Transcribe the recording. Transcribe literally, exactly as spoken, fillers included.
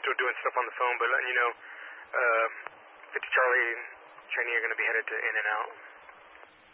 still doing stuff on the phone, but letting you know, uh, fifty Charlie and Cheney are going to be headed to In and Out.